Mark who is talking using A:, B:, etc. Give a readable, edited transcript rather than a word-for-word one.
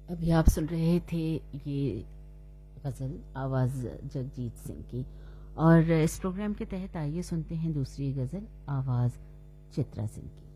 A: अभी आप सुन रहे थे ये गज़ल आवाज़ जगजीत सिंह की। और इस प्रोग्राम के तहत आइए सुनते हैं दूसरी गज़ल आवाज़ चित्रा सिंह की।